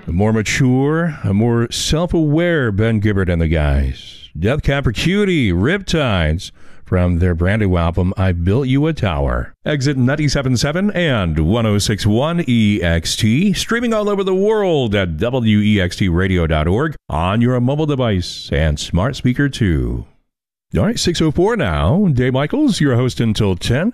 A more mature, a more self-aware Ben Gibbard and the guys. Death Cab for Cutie, Riptides, from their brand new album, I Built You a Tower. Exit 97.7 and 106.1 EXT, streaming all over the world at wextradio.org on your mobile device and smart speaker too. All right, 6:04 now. Dave Michaels, your host until 10.